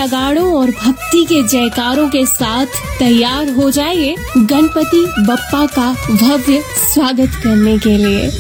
नगाड़ों और भक्ति के जयकारों के साथ तैयार हो जाइए गणपति बप्पा का भव्य स्वागत करने के लिए।